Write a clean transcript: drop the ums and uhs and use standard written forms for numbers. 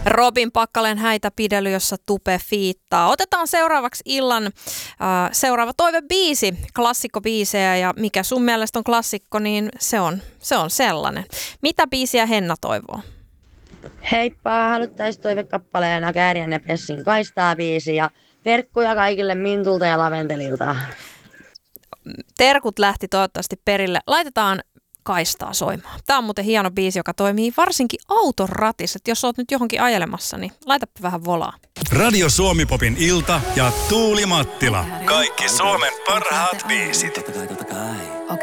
Robin Pakkalen häitäpidely, jossa Tupe fiittaa. Otetaan seuraavaksi illan seuraava toivebiisi, klassikkobiisejä, ja mikä sun mielestä on klassikko, niin se on sellainen. Mitä biisiä Henna toivoo? Heippa, haluttais toivekappaleena Kääriän ja Pessin Kaistaa biisi ja terkkuja kaikille Mintulta ja Laventelilta. Terkut lähti toivottavasti perille. Laitetaan Kaistaa soimaan. Tämä on muuten hieno biisi, joka toimii varsinkin auton ratissa. Jos oot nyt johonkin ajelemassa, niin laitapa vähän volaa. Radio Suomi-popin ilta ja Tuuli Mattila. Kaikki Suomen parhaat biisit. Totta kai.